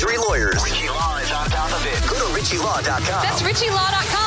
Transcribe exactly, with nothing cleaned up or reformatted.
luxury lawyers. Richie Law is on top of it. Go to richie law dot com. That's richie law dot com.